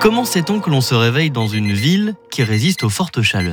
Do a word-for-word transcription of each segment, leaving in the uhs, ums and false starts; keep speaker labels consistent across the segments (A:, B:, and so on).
A: Comment sait-on que l'on se réveille dans une ville qui résiste aux fortes chaleurs ?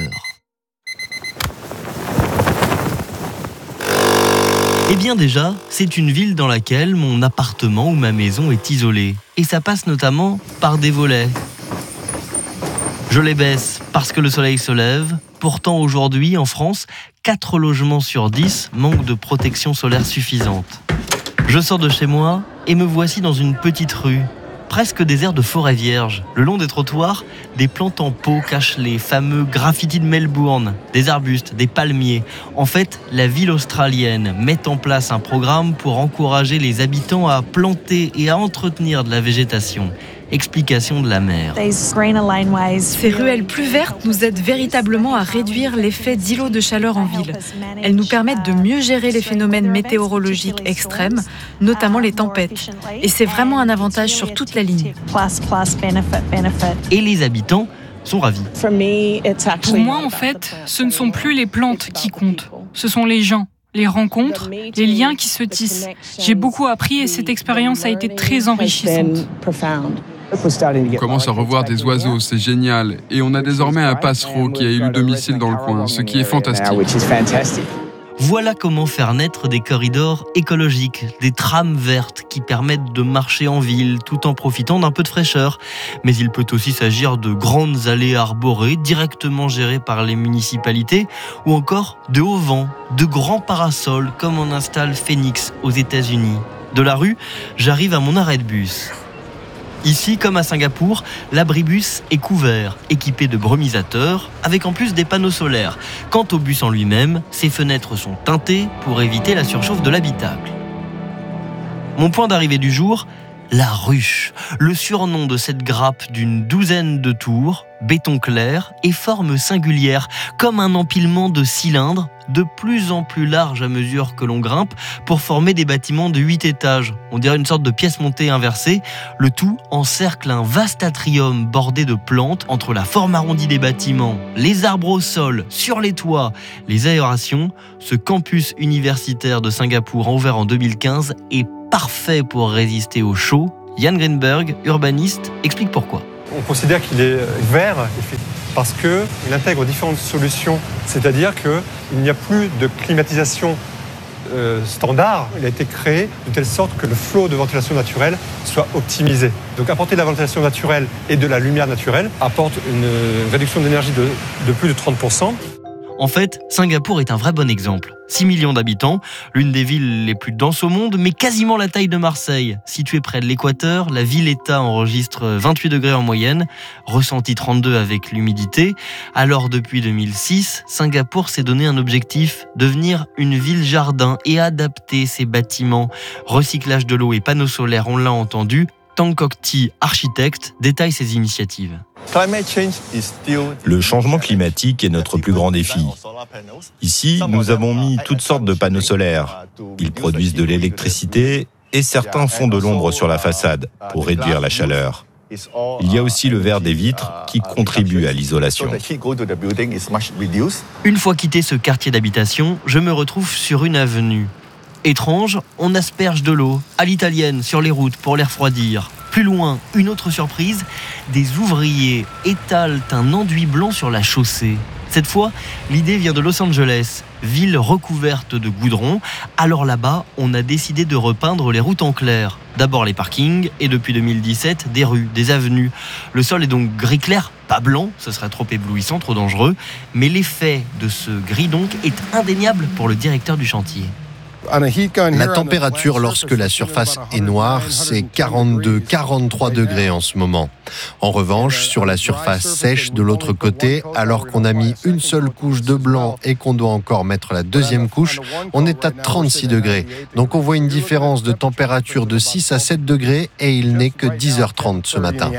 A: Eh bien déjà, c'est une ville dans laquelle mon appartement ou ma maison est isolé. Et ça passe notamment par des volets. Je les baisse parce que le soleil se lève. Pourtant aujourd'hui, en France, quatre logements sur dix manquent de protection solaire suffisante. Je sors de chez moi et me voici dans une petite rue, presque désert de forêt vierge. Le long des trottoirs, des plantes en pot cachent les fameux graffitis de Melbourne, des arbustes, des palmiers. En fait, la ville australienne met en place un programme pour encourager les habitants à planter et à entretenir de la végétation. Explication de la maire.
B: Ces ruelles plus vertes nous aident véritablement à réduire l'effet d'îlots de chaleur en ville. Elles nous permettent de mieux gérer les phénomènes météorologiques extrêmes, notamment les tempêtes. Et c'est vraiment un avantage sur toute la ligne.
A: Et les habitants sont ravis.
C: Pour moi, en fait, ce ne sont plus les plantes qui comptent, ce sont les gens. Les rencontres, les liens qui se tissent. J'ai beaucoup appris et cette expérience a été très enrichissante.
D: On commence à revoir des oiseaux, c'est génial. Et on a désormais un passereau qui a élu domicile dans le coin, ce qui est fantastique.
A: Voilà comment faire naître des corridors écologiques, des trames vertes qui permettent de marcher en ville tout en profitant d'un peu de fraîcheur. Mais il peut aussi s'agir de grandes allées arborées directement gérées par les municipalités ou encore de hauts vents, de grands parasols comme en installe Phoenix aux États-Unis. De la rue, j'arrive à mon arrêt de bus. Ici, comme à Singapour, l'abribus est couvert, équipé de brumisateurs, avec en plus des panneaux solaires. Quant au bus en lui-même, ses fenêtres sont teintées pour éviter la surchauffe de l'habitacle. Mon point d'arrivée du jour, la ruche, le surnom de cette grappe d'une douzaine de tours, béton clair et forme singulière, comme un empilement de cylindres, de plus en plus large à mesure que l'on grimpe, pour former des bâtiments de huit étages. On dirait une sorte de pièce montée inversée. Le tout encercle un vaste atrium bordé de plantes entre la forme arrondie des bâtiments, les arbres au sol, sur les toits, les aérations. Ce campus universitaire de Singapour, ouvert en deux mille quinze, est parfait pour résister au chaud. Jan Greenberg, urbaniste, explique pourquoi.
E: On considère qu'il est vert parce qu'il intègre différentes solutions, c'est-à-dire qu'il n'y a plus de climatisation euh, standard. Il a été créé de telle sorte que le flot de ventilation naturelle soit optimisé. Donc apporter de la ventilation naturelle et de la lumière naturelle apporte une réduction d'énergie de, de plus de trente pour cent.
A: En fait, Singapour est un vrai bon exemple. six millions d'habitants, l'une des villes les plus denses au monde, mais quasiment la taille de Marseille. Située près de l'équateur, la ville-État enregistre vingt-huit degrés en moyenne, ressenti trente-deux avec l'humidité. Alors depuis deux mille six, Singapour s'est donné un objectif, devenir une ville-jardin et adapter ses bâtiments. Recyclage de l'eau et panneaux solaires, on l'a entendu. Tang Kok Tee, architecte, détaille ses initiatives.
F: Le changement climatique est notre plus grand défi. Ici, nous avons mis toutes sortes de panneaux solaires. Ils produisent de l'électricité et certains font de l'ombre sur la façade pour réduire la chaleur. Il y a aussi le verre des vitres qui contribue à l'isolation.
A: Une fois quitté ce quartier d'habitation, je me retrouve sur une avenue. Étrange, on asperge de l'eau, à l'italienne, sur les routes pour les refroidir. Plus loin, une autre surprise, des ouvriers étalent un enduit blanc sur la chaussée. Cette fois, l'idée vient de Los Angeles, ville recouverte de goudron. Alors là-bas, on a décidé de repeindre les routes en clair. D'abord les parkings et depuis deux mille dix-sept, des rues, des avenues. Le sol est donc gris clair, pas blanc, ce serait trop éblouissant, trop dangereux. Mais l'effet de ce gris donc est indéniable pour le directeur du chantier.
G: La température lorsque la surface est noire, c'est quarante-deux à quarante-trois degrés en ce moment. En revanche, sur la surface sèche de l'autre côté, alors qu'on a mis une seule couche de blanc et qu'on doit encore mettre la deuxième couche, on est à trente-six degrés. Donc on voit une différence de température de six à sept degrés et il n'est que dix heures trente ce matin.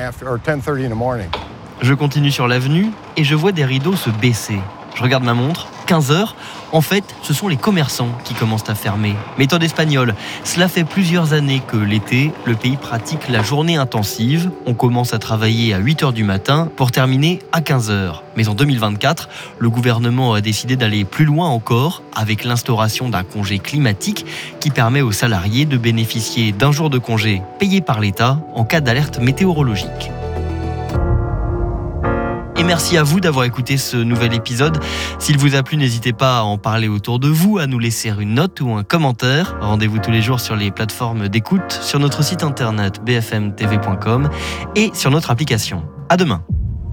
A: Je continue sur l'avenue et je vois des rideaux se baisser. Je regarde ma montre, quinze heures. En fait, ce sont les commerçants qui commencent à fermer. Méthode espagnole. Cela fait plusieurs années que l'été, le pays pratique la journée intensive. On commence à travailler à huit heures du matin pour terminer à quinze heures. Mais en deux mille vingt-quatre, le gouvernement a décidé d'aller plus loin encore avec l'instauration d'un congé climatique qui permet aux salariés de bénéficier d'un jour de congé payé par l'État en cas d'alerte météorologique. merci à vous d'avoir écouté ce nouvel épisode. S'il vous a plu, n'hésitez pas à en parler autour de vous, à nous laisser une note ou un commentaire. Rendez-vous tous les jours sur les plateformes d'écoute, sur notre site internet b f m t v point com et sur notre application. À demain.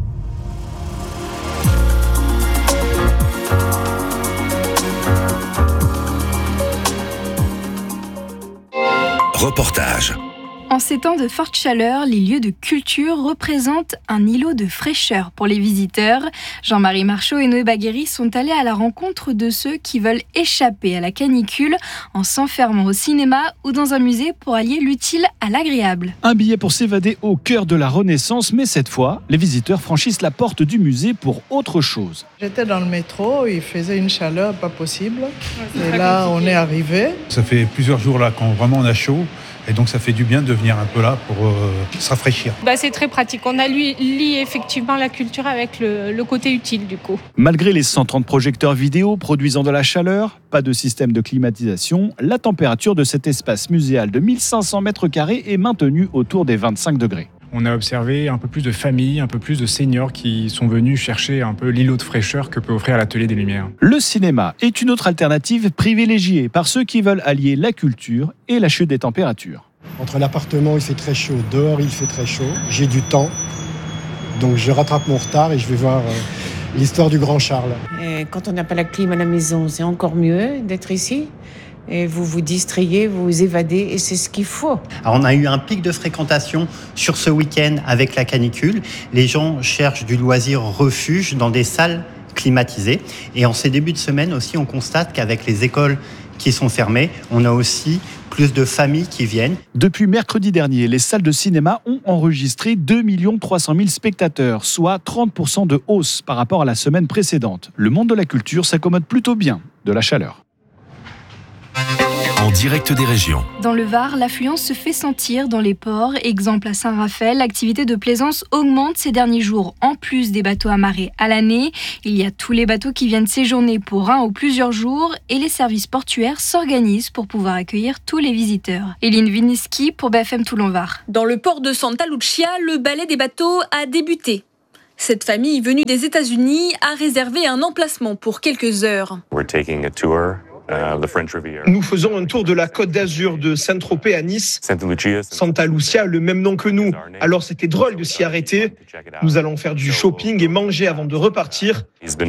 H: Reportage.
I: En ces temps de forte chaleur, les lieux de culture représentent un îlot de fraîcheur pour les visiteurs. Jean-Marie Marchaud et Noé Baguéry sont allés à la rencontre de ceux qui veulent échapper à la canicule en s'enfermant au cinéma ou dans un musée pour allier l'utile à l'agréable.
J: Un billet pour s'évader au cœur de la Renaissance, mais cette fois, les visiteurs franchissent la porte du musée pour autre chose.
K: J'étais dans le métro, il faisait une chaleur pas possible. Ouais, et là, compliqué. On est arrivé.
L: Ça fait plusieurs jours là quand vraiment on a chaud. Et donc ça fait du bien de venir un peu là pour euh, se rafraîchir.
M: Bah, c'est très pratique. On allie effectivement la culture avec le, le côté utile du coup.
J: Malgré les cent trente projecteurs vidéo produisant de la chaleur, pas de système de climatisation, la température de cet espace muséal de mille cinq cents mètres carrés est maintenue autour des vingt-cinq degrés.
N: On a observé un peu plus de familles, un peu plus de seniors qui sont venus chercher un peu l'îlot de fraîcheur que peut offrir l'Atelier des Lumières.
J: Le cinéma est une autre alternative privilégiée par ceux qui veulent allier la culture et la chute des températures.
O: Entre l'appartement, il fait très chaud, dehors, il fait très chaud. J'ai du temps, donc je rattrape mon retard et je vais voir euh, l'histoire du Grand Charles.
P: Et quand on n'a pas la clim à la maison, c'est encore mieux d'être ici. Et vous vous distrayez, vous vous évadez, et c'est ce qu'il faut.
Q: Alors on a eu un pic de fréquentation sur ce week-end avec la canicule. Les gens cherchent du loisir refuge dans des salles climatisées. Et en ces débuts de semaine aussi, on constate qu'avec les écoles qui sont fermées, on a aussi plus de familles qui viennent.
J: Depuis mercredi dernier, les salles de cinéma ont enregistré deux millions trois cent mille spectateurs, soit trente pour cent de hausse par rapport à la semaine précédente. Le monde de la culture s'accommode plutôt bien de la chaleur.
H: En direct des régions.
I: Dans le Var, l'affluence se fait sentir dans les ports. Exemple à Saint-Raphaël, l'activité de plaisance augmente ces derniers jours. En plus des bateaux amarrés à l'année, il y a tous les bateaux qui viennent séjourner pour un ou plusieurs jours et les services portuaires s'organisent pour pouvoir accueillir tous les visiteurs. Eline Winiski pour B F M Toulon-Var.
R: Dans le port de Santa Lucia, le ballet des bateaux a débuté. Cette famille venue des États-Unis a réservé un emplacement pour quelques heures.
S: We're taking a tour.
T: Nous faisons un tour de la Côte d'Azur de Saint-Tropez à Nice. Santa Lucia, le même nom que nous. Alors c'était drôle de s'y arrêter. Nous allons faire du shopping et manger avant de repartir.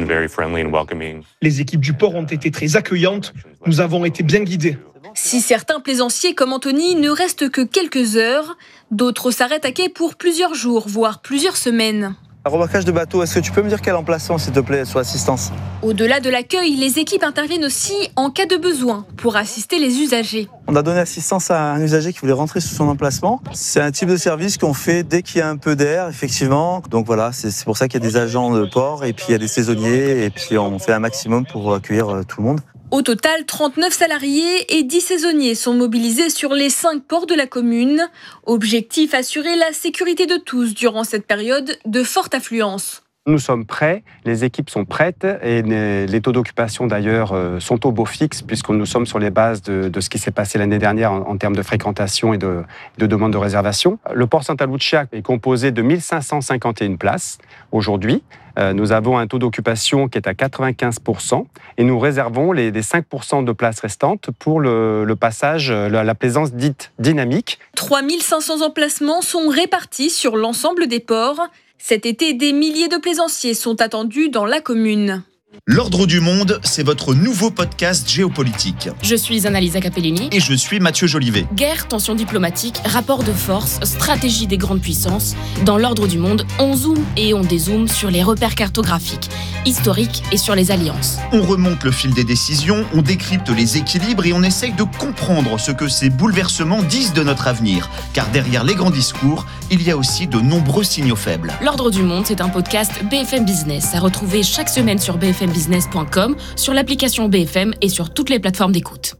T: Les équipes du port ont été très accueillantes. Nous avons été bien guidés.
R: Si certains plaisanciers comme Anthony ne restent que quelques heures, d'autres s'arrêtent à quai pour plusieurs jours, voire plusieurs semaines.
U: Remorquage de bateau, est-ce que tu peux me dire quel emplacement, s'il te plaît, sur l'assistance ?
R: Au-delà de l'accueil, les équipes interviennent aussi en cas de besoin pour assister les usagers.
U: On a donné assistance à un usager qui voulait rentrer sur son emplacement. C'est un type de service qu'on fait dès qu'il y a un peu d'air, effectivement. Donc voilà, c'est pour ça qu'il y a des agents de port et puis il y a des saisonniers et puis on fait un maximum pour accueillir tout le monde.
R: Au total, trente-neuf salariés et dix saisonniers sont mobilisés sur les cinq ports de la commune. Objectif, assurer la sécurité de tous durant cette période de forte affluence.
V: Nous sommes prêts, les équipes sont prêtes et les taux d'occupation d'ailleurs sont au beau fixe puisque nous sommes sur les bases de, de ce qui s'est passé l'année dernière en, en termes de fréquentation et de, de demande de réservation. Le port Santa Lucia est composé de mille cinq cent cinquante et une places aujourd'hui. Euh, nous avons un taux d'occupation qui est à quatre-vingt-quinze pour cent et nous réservons les, les cinq pour cent de places restantes pour le, le passage, la, la plaisance dite dynamique.
R: trois mille cinq cents emplacements sont répartis sur l'ensemble des ports. Cet été, des milliers de plaisanciers sont attendus dans la commune.
W: L'Ordre du Monde, c'est votre nouveau podcast géopolitique.
X: Je suis Annalisa Capellini.
W: Et je suis Mathieu Jolivet.
X: Guerre, tensions diplomatiques, rapports de force, stratégie des grandes puissances. Dans l'Ordre du Monde, on zoome et on dézoome sur les repères cartographiques, historiques et sur les alliances.
W: On remonte le fil des décisions, on décrypte les équilibres et on essaye de comprendre ce que ces bouleversements disent de notre avenir. Car derrière les grands discours, il y a aussi de nombreux signaux faibles.
X: L'Ordre du Monde, c'est un podcast B F M Business à retrouver chaque semaine sur b f m business point com, sur l'application B F M et sur toutes les plateformes d'écoute.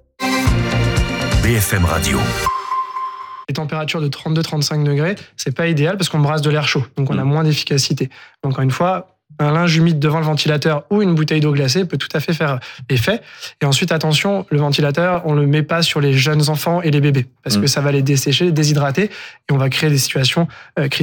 H: B F M Radio.
Y: Les températures de trente-deux à trente-cinq degrés, c'est pas idéal parce qu'on brasse de l'air chaud, donc on a moins d'efficacité. Encore une fois, un linge humide devant le ventilateur ou une bouteille d'eau glacée peut tout à fait faire effet. Et ensuite, attention, le ventilateur, on le met pas sur les jeunes enfants et les bébés parce mmh. que ça va les dessécher, les déshydrater et on va créer des situations euh, critiques.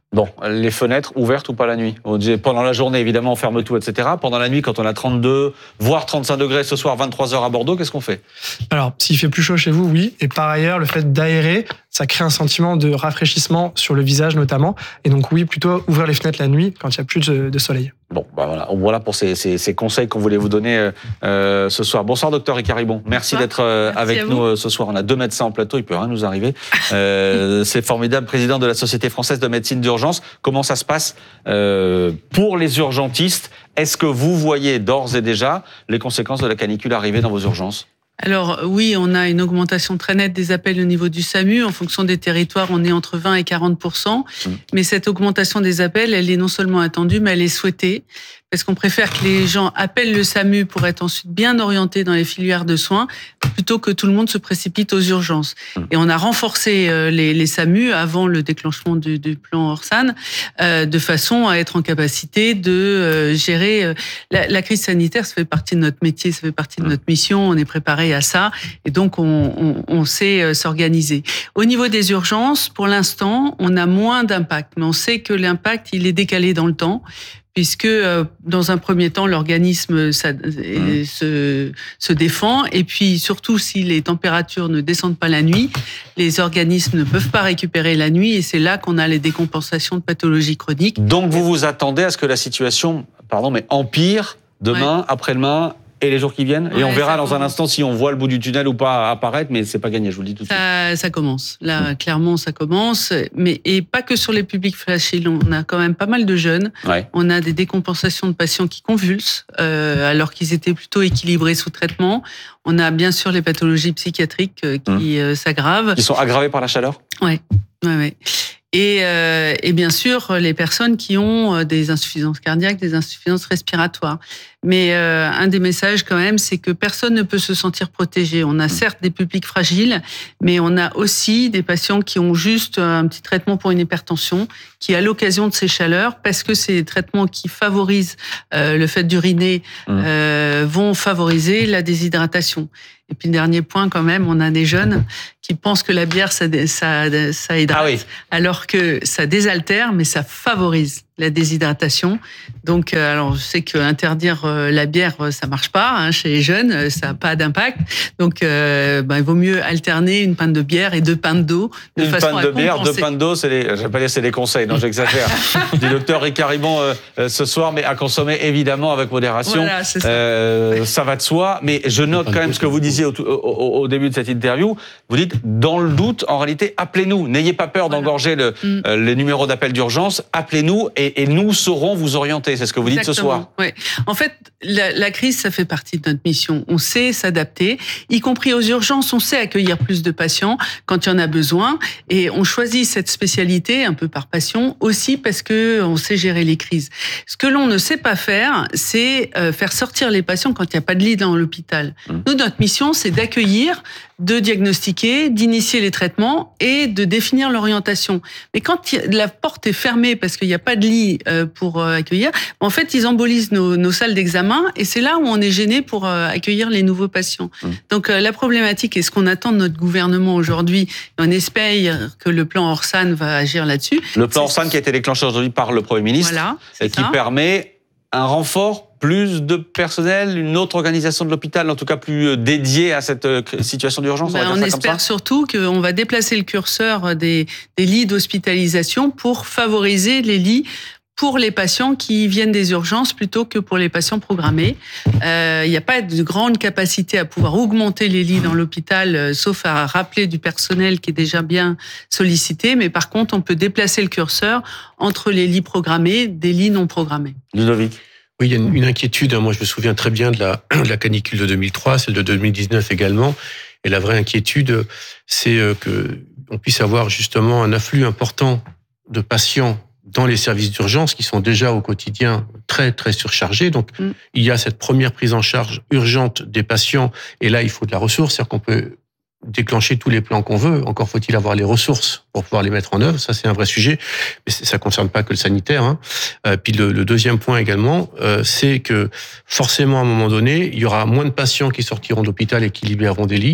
B: Bon, les fenêtres ouvertes ou pas la nuit? On dit, pendant la journée, évidemment, on ferme tout, et cetera. Pendant la nuit, quand on a trente-deux, voire trente-cinq degrés ce soir, vingt-trois heures à Bordeaux, qu'est-ce qu'on fait?
Y: Alors, s'il fait plus chaud chez vous, oui. Et par ailleurs, le fait d'aérer, ça crée un sentiment de rafraîchissement sur le visage notamment. Et donc oui, plutôt ouvrir les fenêtres la nuit quand il n'y a plus de, de soleil.
B: Bon, bah voilà, voilà pour ces, ces, ces conseils qu'on voulait vous donner euh, ce soir. Bonsoir, docteur Ricaribon. Merci Bonsoir. d'être euh, Merci avec nous euh, ce soir. On a deux médecins en plateau, il peut rien nous arriver. Euh, c'est formidable, président de la Société française de médecine d'urgence. Comment ça se passe euh, pour les urgentistes? Est-ce que vous voyez d'ores et déjà les conséquences de la canicule arriver dans vos urgences?
C: Alors oui, on a une augmentation très nette des appels au niveau du SAMU. En fonction des territoires, on est entre vingt et quarante pour cent. Mmh. Mais cette augmentation des appels, elle est non seulement attendue, mais elle est souhaitée. Parce qu'on préfère que les gens appellent le SAMU pour être ensuite bien orientés dans les filières de soins, plutôt que tout le monde se précipite aux urgences. Mmh. Et on a renforcé les, les SAMU avant le déclenchement du, du plan Orsan, euh, de façon à être en capacité de euh, gérer euh, la, la crise sanitaire. Ça fait partie de notre métier, ça fait partie de notre mission. On est préparé à ça, et donc on, on, on sait euh, s'organiser. Au niveau des urgences, pour l'instant, on a moins d'impact, mais on sait que l'impact, il est décalé dans le temps, puisque euh, dans un premier temps, l'organisme ça, mmh. se, se défend, et puis surtout si les températures ne descendent pas la nuit, les organismes ne peuvent pas récupérer la nuit, et c'est là qu'on a les décompensations de pathologies chroniques.
B: Donc vous vous attendez à ce que la situation, pardon, mais empire demain, ouais. après-demain et les jours qui viennent, ouais, et on verra dans commence. un instant si on voit le bout du tunnel ou pas apparaître, mais c'est pas gagné, je vous le dis tout de
C: ça,
B: suite.
C: Ça commence, là, mmh. clairement, ça commence, mais et pas que sur les publics fragiles, on a quand même pas mal de jeunes, ouais. on a des décompensations de patients qui convulsent, euh, alors qu'ils étaient plutôt équilibrés sous traitement, on a bien sûr les pathologies psychiatriques euh, qui mmh. euh, s'aggravent.
B: Qui sont aggravées par la chaleur?
C: Ouais, ouais, ouais. Et, euh, et bien sûr, les personnes qui ont des insuffisances cardiaques, des insuffisances respiratoires. Mais euh, un des messages quand même, c'est que personne ne peut se sentir protégé. On a certes des publics fragiles, mais on a aussi des patients qui ont juste un petit traitement pour une hypertension, qui à l'occasion de ces chaleurs, parce que ces traitements qui favorisent euh, le fait d'uriner, euh, vont favoriser la déshydratation. Et puis, dernier point, quand même, on a des jeunes qui pensent que la bière, ça, ça, ça hydrate, ah oui. alors que ça désaltère, mais ça favorise la déshydratation. Donc, euh, alors, je sais qu'interdire euh, la bière, ça marche pas, hein, chez les jeunes, ça n'a pas d'impact. Donc, euh, ben, il vaut mieux alterner une pinte de bière et deux pintes d'eau. De
B: une
C: façon
B: pinte de bière, deux pintes d'eau, c'est les, je vais pas dire c'est des conseils, non, j'exagère. Du docteur Ricaribon euh, euh, ce soir, mais à consommer évidemment avec modération. Voilà, c'est ça. Euh, ça va de soi. Mais je note quand même ce que vous disiez au, au, au début de cette interview. Vous dites, dans le doute, en réalité, appelez-nous. N'ayez pas peur voilà. d'engorger le, mm. euh, les numéros d'appel d'urgence. Appelez-nous et Et, et nous saurons vous orienter, c'est ce que vous dites Exactement. ce soir.
C: Oui. En fait, la, la crise, ça fait partie de notre mission. On sait s'adapter, y compris aux urgences. On sait accueillir plus de patients quand il y en a besoin. Et on choisit cette spécialité, un peu par passion, aussi parce que on sait gérer les crises. Ce que l'on ne sait pas faire, c'est faire sortir les patients quand il n'y a pas de lit dans l'hôpital. Mmh. Nous, notre mission, c'est d'accueillir, de diagnostiquer, d'initier les traitements et de définir l'orientation. Mais quand la porte est fermée parce qu'il n'y a pas de lit pour accueillir, en fait, ils embolisent nos, nos salles d'examen et c'est là où on est gêné pour accueillir les nouveaux patients. Mmh. Donc, la problématique et ce qu'on attend de notre gouvernement aujourd'hui, on espère que le plan Orsan va agir là-dessus.
B: Le plan Orsan qui a été déclenché aujourd'hui par le Premier ministre voilà, et qui ça. permet un renfort, plus de personnel, une autre organisation de l'hôpital, en tout cas plus dédiée à cette situation d'urgence.
C: Ben, on, on espère surtout qu'on va déplacer le curseur des, des lits d'hospitalisation pour favoriser les lits pour les patients qui viennent des urgences plutôt que pour les patients programmés. Euh, il n'y a pas de grande capacité à pouvoir augmenter les lits dans l'hôpital, euh, sauf à rappeler du personnel qui est déjà bien sollicité. Mais par contre, on peut déplacer le curseur entre les lits programmés et des lits non programmés.
B: Ludovic.
D: Oui, il y a une, une inquiétude. Moi, je me souviens très bien de la, de la canicule de deux mille trois, celle de deux mille dix-neuf également. Et la vraie inquiétude, c'est que on puisse avoir justement un afflux important de patients dans les services d'urgence qui sont déjà au quotidien très, très surchargés. Donc, mm. il y a cette première prise en charge urgente des patients. Et là, il faut de la ressource. C'est-à-dire qu'on peut déclencher tous les plans qu'on veut. Encore faut-il avoir les ressources pour pouvoir les mettre en œuvre. Ça, c'est un vrai sujet. Mais ça ne concerne pas que le sanitaire. Hein. Euh, puis le, le deuxième point également, euh, c'est que forcément, à un moment donné, il y aura moins de patients qui sortiront d'hôpital et qui libéreront des lits.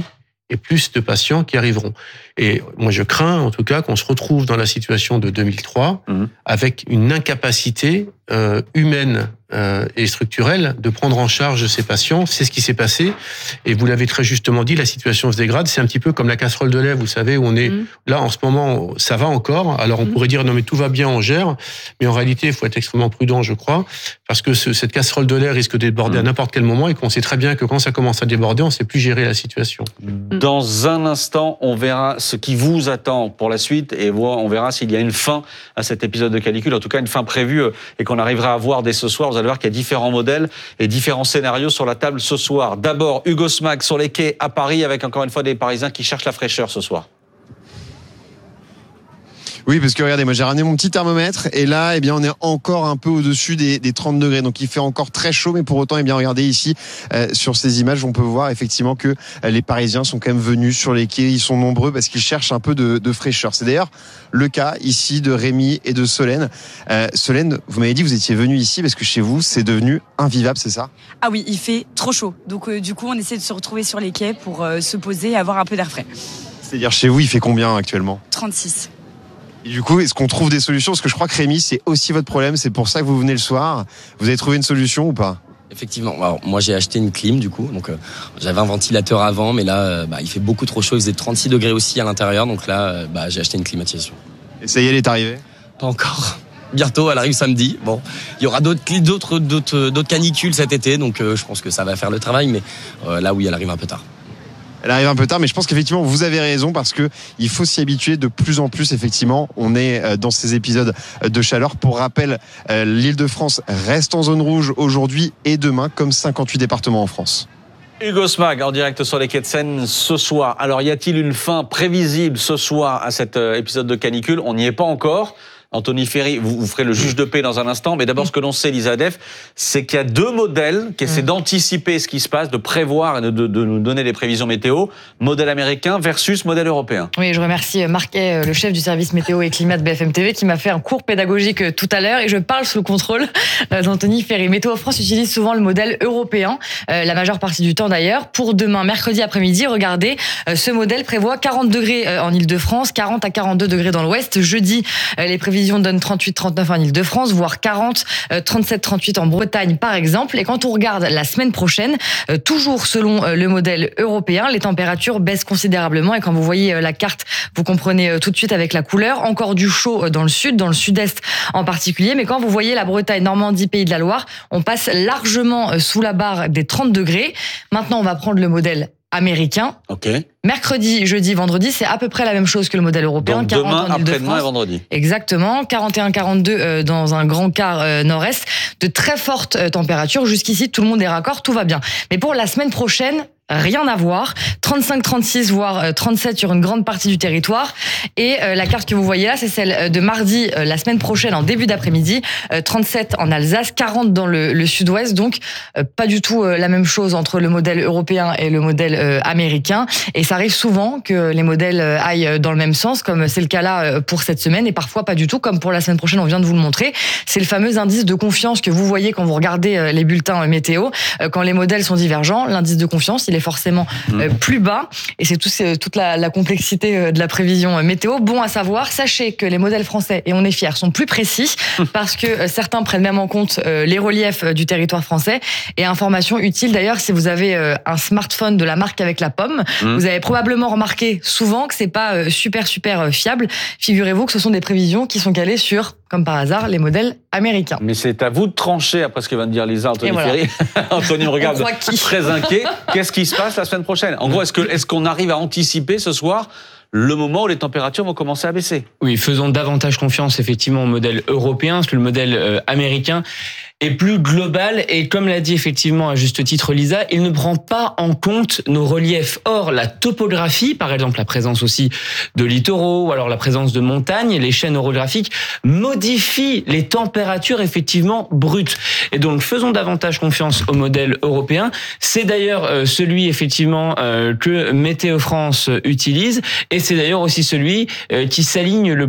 D: et plus de patients qui arriveront. Et moi, je crains, en tout cas, qu'on se retrouve dans la situation de deux mille trois, mmh. avec une incapacité euh, humaine euh, et structurelle de prendre en charge ces patients. C'est ce qui s'est passé. Et vous l'avez très justement dit, la situation se dégrade. C'est un petit peu comme la casserole de lait, vous savez, où on est mmh. là, en ce moment, ça va encore. Alors, on mmh. pourrait dire, non, mais tout va bien, on gère. Mais en réalité, il faut être extrêmement prudent, je crois, parce que ce, cette casserole de lait risque de déborder mmh. à n'importe quel moment et qu'on sait très bien que quand ça commence à déborder, on ne sait plus gérer la situation.
B: Dans un instant, on verra ce qui vous attend pour la suite et on verra s'il y a une fin à cet épisode de canicule, en tout cas une fin prévue et qu'on arrivera à voir dès ce soir. Vous allez voir qu'il y a différents modèles et différents scénarios sur la table ce soir. D'abord, Hugo Smag sur les quais à Paris avec encore une fois des Parisiens qui cherchent la fraîcheur ce soir.
A: Oui, parce que regardez, moi j'ai ramené mon petit thermomètre et là, eh bien, on est encore un peu au-dessus des, des trente degrés. Donc il fait encore très chaud, mais pour autant, eh bien, regardez ici, euh, sur ces images, on peut voir effectivement que euh, les Parisiens sont quand même venus sur les quais. Ils sont nombreux parce qu'ils cherchent un peu de, de fraîcheur. C'est d'ailleurs le cas ici de Rémi et de Solène. Euh, Solène, vous m'avez dit que vous étiez venue ici parce que chez vous, c'est devenu invivable, c'est ça?
E: Ah oui, il fait trop chaud. Donc euh, du coup, on essaie de se retrouver sur les quais pour euh, se poser et avoir un peu d'air frais.
A: C'est-à-dire chez vous, il fait combien actuellement?
E: trente-six.
A: Et du coup, est-ce qu'on trouve des solutions? Parce que je crois que Rémi, c'est aussi votre problème. C'est pour ça que vous venez le soir. Vous avez trouvé une solution ou pas?
F: Effectivement. Alors, moi, j'ai acheté une clim, du coup. Donc, euh, j'avais un ventilateur avant, mais là, euh, bah, il fait beaucoup trop chaud. Il faisait trente-six degrés aussi à l'intérieur. Donc là, euh, bah, j'ai acheté une climatisation.
A: Et ça y est, elle est arrivée?
F: Pas encore. Bientôt, elle arrive samedi. Bon, il y aura d'autres, d'autres, d'autres, d'autres canicules cet été. Donc, euh, je pense que ça va faire le travail. Mais euh, là, oui, elle arrive un peu tard.
A: Elle arrive un peu tard, mais je pense qu'effectivement, vous avez raison parce que il faut s'y habituer de plus en plus. Effectivement, on est dans ces épisodes de chaleur. Pour rappel, l'Île-de-France reste en zone rouge aujourd'hui et demain, comme cinquante-huit départements en France.
B: Hugo Smag en direct sur les quais de Seine ce soir. Alors, y a-t-il une fin prévisible ce soir à cet épisode de canicule? On n'y est pas encore. Anthony Ferry, vous, vous ferez le juge de paix dans un instant, mais d'abord, ce que l'on sait, Lisa Adef, c'est qu'il y a deux modèles qui essaient mmh. d'anticiper ce qui se passe, de prévoir et de, de, de nous donner des prévisions météo. Modèle américain versus modèle européen.
G: Oui, je remercie Marquet, le chef du service météo et climat de B F M T V, qui m'a fait un cours pédagogique tout à l'heure, et je parle sous le contrôle d'Anthony Ferry. Météo France utilise souvent le modèle européen, la majeure partie du temps d'ailleurs. Pour demain, mercredi après-midi, regardez, ce modèle prévoit quarante degrés en Île-de-France, quarante à quarante-deux degrés dans l'Ouest. Jeudi, les prévisions donne trente-huit trente-neuf en Île-de-France, voire quarante, trente-sept trente-huit en Bretagne par exemple. Et quand on regarde la semaine prochaine, toujours selon le modèle européen, les températures baissent considérablement. Et quand vous voyez la carte, vous comprenez tout de suite avec la couleur. Encore du chaud dans le sud, dans le sud-est en particulier. Mais quand vous voyez la Bretagne, Normandie, Pays de la Loire, on passe largement sous la barre des trente degrés. Maintenant, on va prendre le modèle américain.
B: Ok.
G: Mercredi, jeudi, vendredi, c'est à peu près la même chose que le modèle européen.
B: Donc
G: quarante
B: demain,
G: en Île-de-France.
B: après-demain et vendredi.
G: Exactement. quarante et un quarante-deux euh, dans un grand quart euh, nord-est. De très fortes euh, températures. Jusqu'ici, tout le monde est raccord, tout va bien. Mais pour la semaine prochaine, rien à voir. trente-cinq trente-six, voire trente-sept sur une grande partie du territoire. Et euh, la carte que vous voyez là, c'est celle de mardi, euh, la semaine prochaine, en début d'après-midi. Euh, trente-sept en Alsace, quarante dans le, le sud-ouest. Donc, euh, pas du tout euh, la même chose entre le modèle européen et le modèle euh, américain. Et ça arrive souvent que les modèles euh, aillent dans le même sens, comme c'est le cas là euh, pour cette semaine. Et parfois pas du tout, comme pour la semaine prochaine, on vient de vous le montrer. C'est le fameux indice de confiance que vous voyez quand vous regardez euh, les bulletins euh, météo. Euh, quand les modèles sont divergents, l'indice de confiance, il est forcément euh, plus bas, et c'est tout, c'est toute la, la complexité euh, de la prévision euh, météo. Bon à savoir, sachez que les modèles français, et on est fiers, sont plus précis, parce que euh, certains prennent même en compte euh, les reliefs euh, du territoire français. Et information utile d'ailleurs, si vous avez euh, un smartphone de la marque avec la pomme, mmh. vous avez probablement remarqué souvent que c'est pas euh, super super euh, fiable. Figurez-vous que ce sont des prévisions qui sont calées sur, comme par hasard, les modèles américains.
B: Mais c'est à vous de trancher après ce que vient de dire Lisa, Anthony voilà. Ferry. Anthony me regarde très inquiet. Qu'est-ce qui se passe la semaine prochaine? En gros, est-ce que, est-ce qu'on arrive à anticiper ce soir le moment où les températures vont commencer à baisser?
S: Oui, faisons davantage confiance effectivement au modèle européen, parce que le modèle euh, américain est plus global, et comme l'a dit effectivement à juste titre Lisa, il ne prend pas en compte nos reliefs. Or, la topographie, par exemple la présence aussi de littoraux, ou alors la présence de montagnes, les chaînes orographiques modifient les températures effectivement brutes. Et donc, faisons davantage confiance au modèle européen. C'est d'ailleurs euh, celui effectivement euh, que Météo France utilise, et c'est d'ailleurs aussi celui euh, qui s'aligne le plus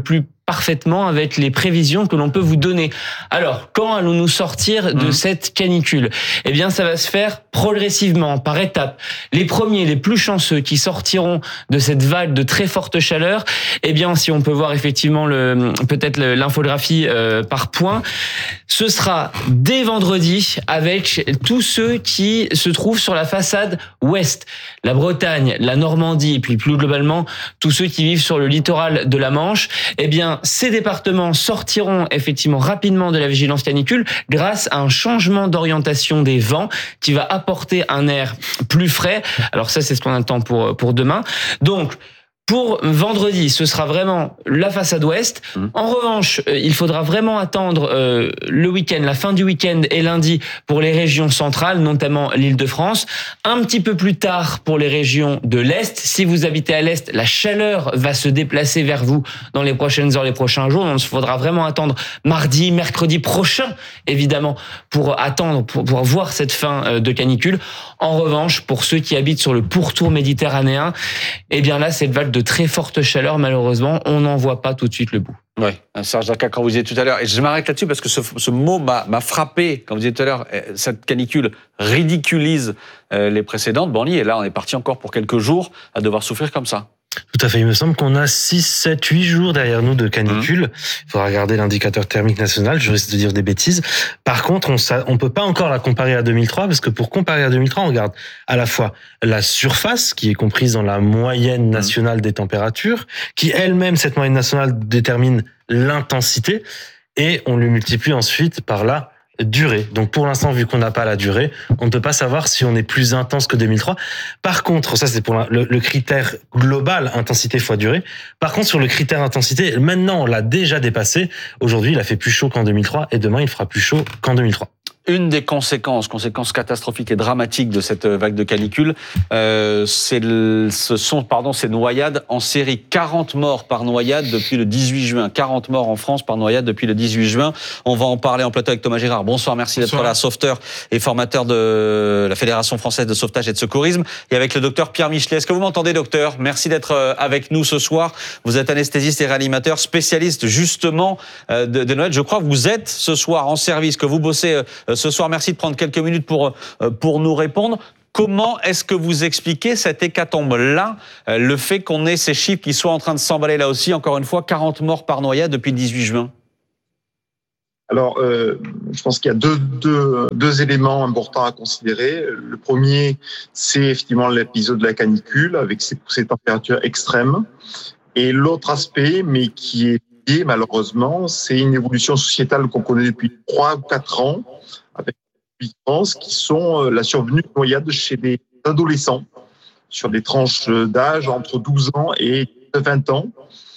S: parfaitement avec les prévisions que l'on peut vous donner. Alors, quand allons-nous sortir de mmh. cette canicule ? Eh bien, ça va se faire progressivement, par étapes. Les premiers, les plus chanceux qui sortiront de cette vague de très forte chaleur, eh bien, si on peut voir effectivement le, peut-être l'infographie euh, par points, ce sera dès vendredi avec tous ceux qui se trouvent sur la façade ouest. La Bretagne, la Normandie et puis plus globalement, tous ceux qui vivent sur le littoral de la Manche, eh bien, ces départements sortiront effectivement rapidement de la vigilance canicule grâce à un changement d'orientation des vents qui va apporter un air plus frais. Alors ça, c'est ce qu'on attend pour, pour demain. Donc, pour vendredi, ce sera vraiment la façade ouest. Mmh. En revanche, il faudra vraiment attendre euh, le week-end, la fin du week-end et lundi pour les régions centrales, notamment l'Île-de-France. Un petit peu plus tard pour les régions de l'Est. Si vous habitez à l'Est, la chaleur va se déplacer vers vous dans les prochaines heures, les prochains jours. Donc, il faudra vraiment attendre mardi, mercredi prochain, évidemment, pour attendre, pour, pour voir cette fin de canicule. En revanche, pour ceux qui habitent sur le pourtour méditerranéen, eh bien là, cette vague de très forte chaleur, malheureusement, on n'en voit pas tout de suite le bout.
B: Oui, Serge Daca, quand vous disiez tout à l'heure, et je m'arrête là-dessus parce que ce, ce mot m'a, m'a frappé, quand vous disiez tout à l'heure, cette canicule ridiculise les précédentes, Banli, et là on est parti encore pour quelques jours à devoir souffrir comme ça.
K: Tout à fait. Il me semble qu'on a six, sept, huit jours derrière nous de canicule. Mmh. Il faudra regarder l'indicateur thermique national. Je risque de dire des bêtises. Par contre, on on peut pas encore la comparer à deux mille trois parce que pour comparer à deux mille trois, on regarde à la fois la surface qui est comprise dans la moyenne nationale mmh. des températures, qui elle-même, cette moyenne nationale, détermine l'intensité et on le multiplie ensuite par la durée. Donc pour l'instant, vu qu'on n'a pas la durée, on ne peut pas savoir si on est plus intense que deux mille trois. Par contre, ça c'est pour le, le critère global, intensité fois durée. Par contre, sur le critère intensité, maintenant on l'a déjà dépassé. Aujourd'hui, il a fait plus chaud qu'en deux mille trois et demain, il fera plus chaud qu'en deux mille trois.
B: Une des conséquences, conséquences catastrophiques et dramatiques de cette vague de canicule, euh, c'est le, ce sont pardon, ces noyades en série. quarante morts par noyade depuis le dix-huit juin. quarante morts en France par noyade depuis le dix-huit juin. On va en parler en plateau avec Thomas Girard. Bonsoir, merci Bonsoir. d'être là, sauveteur et formateur de la Fédération française de sauvetage et de secourisme. Et avec le docteur Pierre Michelet. Est-ce que vous m'entendez, docteur ? Merci d'être avec nous ce soir. Vous êtes anesthésiste et réanimateur, spécialiste justement de, de Noël. Je crois que vous êtes ce soir en service, que vous bossez ce soir. Merci de prendre quelques minutes pour, pour nous répondre. Comment est-ce que vous expliquez cette hécatombe-là, le fait qu'on ait ces chiffres qui soient en train de s'emballer là aussi, encore une fois, quarante morts par noyade depuis le dix-huit juin ?
L: Alors, euh, je pense qu'il y a deux, deux, deux éléments importants à considérer. Le premier, c'est effectivement l'épisode de la canicule avec ces, ces températures extrêmes. Et l'autre aspect, mais qui est lié malheureusement, c'est une évolution sociétale qu'on connaît depuis trois ou quatre ans, avec les France, qui sont la survenue de noyades chez les adolescents, sur des tranches d'âge entre douze ans et vingt ans,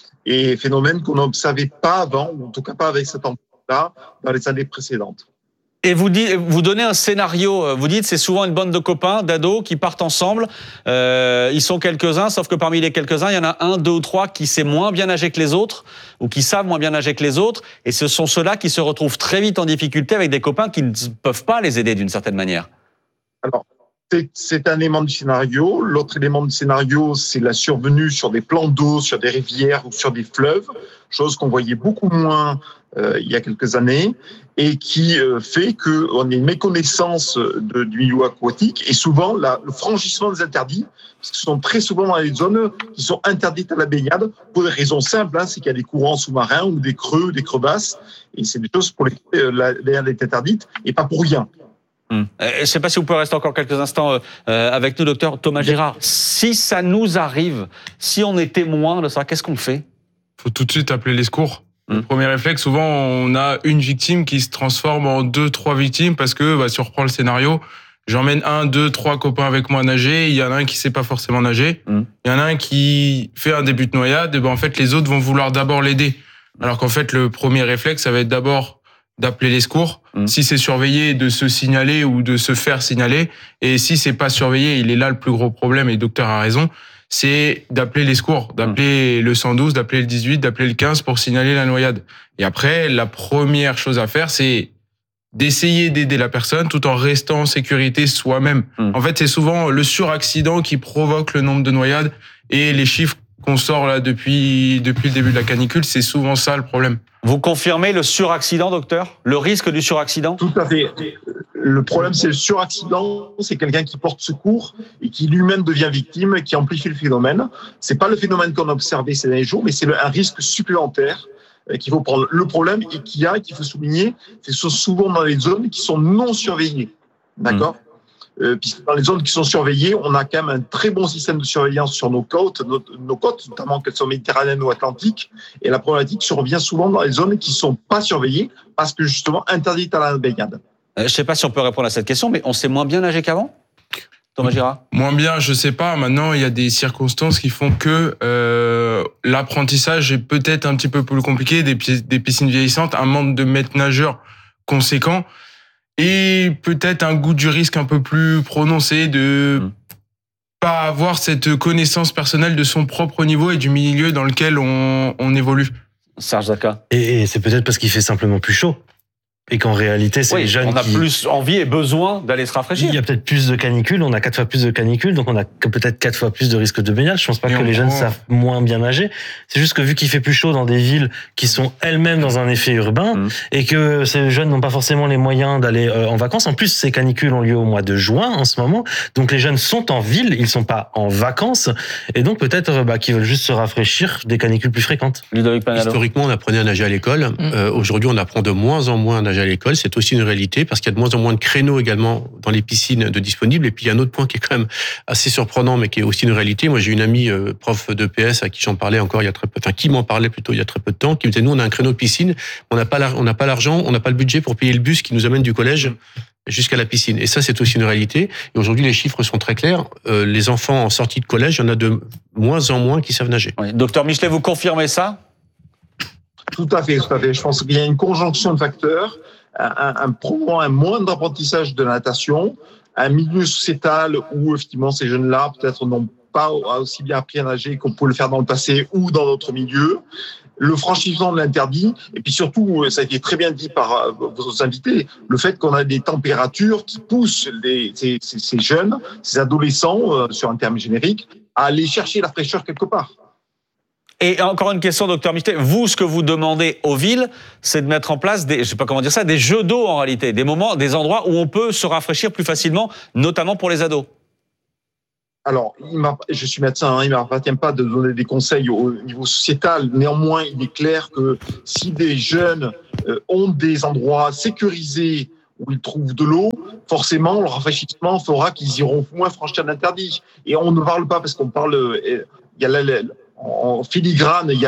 L: et phénomène qu'on n'observait pas avant, ou en tout cas pas avec cette ampleur-là, dans les années précédentes.
B: Et vous dites, vous donnez un scénario, vous dites c'est souvent une bande de copains, d'ados qui partent ensemble, euh, ils sont quelques-uns, sauf que parmi les quelques-uns, il y en a un, deux ou trois qui sait moins bien nager que les autres, ou qui savent moins bien nager que les autres, et ce sont ceux-là qui se retrouvent très vite en difficulté avec des copains qui ne peuvent pas les aider d'une certaine manière.
L: Alors, c'est, c'est un élément du scénario. L'autre élément du scénario, c'est la survenue sur des plans d'eau, sur des rivières ou sur des fleuves, chose qu'on voyait beaucoup moins euh, il y a quelques années, et qui euh, fait qu'on ait une méconnaissance de, du milieu aquatique et souvent la, le franchissement des interdits, parce que ce sont très souvent dans les zones qui sont interdites à la baignade pour des raisons simples, hein, c'est qu'il y a des courants sous-marins ou des creux, des crevasses, et c'est des choses pour lesquelles euh, la baignade est interdite, et pas pour rien.
B: Hum. Je ne sais pas si vous pouvez rester encore quelques instants euh, avec nous, docteur Thomas Girard. Si ça nous arrive, si on est témoin de ça, qu'est-ce qu'on fait ?
M: Il faut tout de suite appeler les secours. Hum. Le premier réflexe, souvent, on a une victime qui se transforme en deux, trois victimes parce que, bah, si on reprend le scénario, j'emmène un, deux, trois copains avec moi nager. Il y en a un qui ne sait pas forcément nager. Hum. Il y en a un qui fait un début de noyade. Et ben, en fait, les autres vont vouloir d'abord l'aider. Alors qu'en fait, le premier réflexe, ça va être d'abord d'appeler les secours. Mmh. Si c'est surveillé, de se signaler ou de se faire signaler. Et si c'est pas surveillé, il est là le plus gros problème, et le docteur a raison, c'est d'appeler les secours, d'appeler mmh. le cent douze, d'appeler le dix-huit, d'appeler le quinze pour signaler la noyade. Et après, la première chose à faire, c'est d'essayer d'aider la personne tout en restant en sécurité soi-même. Mmh. En fait, c'est souvent le suraccident qui provoque le nombre de noyades et les chiffres qu'on sort là depuis, depuis le début de la canicule. C'est souvent ça le problème.
B: Vous confirmez le suraccident, docteur? Le risque du suraccident?
L: Tout à fait. Le problème, c'est le suraccident. C'est quelqu'un qui porte secours et qui lui-même devient victime, qui amplifie le phénomène. C'est pas le phénomène qu'on a observé ces derniers jours, mais c'est un risque supplémentaire qu'il faut prendre. Le problème et qu'il y a, et qu'il faut souligner, c'est que ce sont souvent dans les zones qui sont non surveillées. D'accord? Mmh. Euh, puisque dans les zones qui sont surveillées, on a quand même un très bon système de surveillance sur nos côtes, nos, nos côtes, notamment qu'elles soient méditerranéennes ou atlantiques. Et la problématique survient souvent dans les zones qui sont pas surveillées parce que justement interdites à la baignade.
B: Euh, je ne sais pas si on peut répondre à cette question, mais on sait moins bien nager qu'avant, Thomas Girard?
M: Moins bien, je sais pas. Maintenant, il y a des circonstances qui font que euh, l'apprentissage est peut-être un petit peu plus compliqué, des, des piscines vieillissantes, un manque de maîtres nageurs conséquent. Et peut-être un goût du risque un peu plus prononcé de mmh. pas avoir cette connaissance personnelle de son propre niveau et du milieu dans lequel on, on évolue.
B: Serge Zaka.
K: Et, et c'est peut-être parce qu'il fait simplement plus chaud. Et qu'en réalité, c'est
B: oui,
K: les jeunes
B: on a
K: qui...
B: plus envie et besoin d'aller se rafraîchir.
K: Il y a peut-être plus de canicules, on a quatre fois plus de canicules, donc on a peut-être quatre fois plus de risques de baignade. Je pense pas et que les jeunes savent moins bien nager. C'est juste que vu qu'il fait plus chaud dans des villes qui sont elles-mêmes dans un effet urbain, mmh. et que ces jeunes n'ont pas forcément les moyens d'aller euh, en vacances. En plus, ces canicules ont lieu au mois de juin en ce moment, donc les jeunes sont en ville, ils sont pas en vacances, et donc peut-être bah, qu'ils veulent juste se rafraîchir des canicules plus fréquentes.
D: Historiquement, on apprenait à nager à l'école. Mmh. Euh, aujourd'hui, on apprend de moins en moins à nager à l'école. C'est aussi une réalité parce qu'il y a de moins en moins de créneaux également dans les piscines de disponibles. Et puis il y a un autre point qui est quand même assez surprenant, mais qui est aussi une réalité. Moi, j'ai une amie euh, prof d'E P S à qui j'en parlais encore il y a très peu, enfin qui m'en parlait plutôt il y a très peu de temps, qui me disait nous on a un créneau de piscine, on n'a pas on n'a pas l'argent, on n'a pas le budget pour payer le bus qui nous amène du collège jusqu'à la piscine. Et ça, c'est aussi une réalité. Et aujourd'hui, les chiffres sont très clairs. Euh, les enfants en sortie de collège, il y en a de moins en moins qui savent nager.
B: Oui. Docteur Michelet, vous confirmez ça?
L: Tout à fait, tout à fait. Je pense qu'il y a une conjonction de facteurs. Un, un, probablement un moindre apprentissage de la natation, un milieu sociétal où effectivement ces jeunes-là peut-être n'ont pas aussi bien appris à nager qu'on pouvait le faire dans le passé ou dans d'autres milieux, le franchissement de l'interdit, et puis surtout, ça a été très bien dit par vos invités, le fait qu'on a des températures qui poussent les, ces, ces, ces jeunes, ces adolescents, euh, sur un terme générique, à aller chercher la fraîcheur quelque part.
B: Et encore une question, docteur Michelet. Vous, ce que vous demandez aux villes, c'est de mettre en place des, je sais pas comment dire ça, des jeux d'eau en réalité, des moments, des endroits où on peut se rafraîchir plus facilement, notamment pour les ados.
L: Alors, je suis médecin, hein, il ne m'appartient pas de donner des conseils au niveau sociétal. Néanmoins, il est clair que si des jeunes euh, ont des endroits sécurisés où ils trouvent de l'eau, forcément, le rafraîchissement fera qu'ils iront moins franchir l'interdit. Et on ne parle pas parce qu'on parle, euh, il y a la, la, en filigrane, il y a